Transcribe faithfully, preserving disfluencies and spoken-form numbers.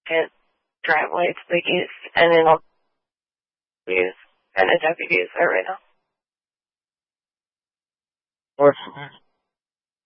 second driveway to the east, and then I'll use and a deputy is there right now. Or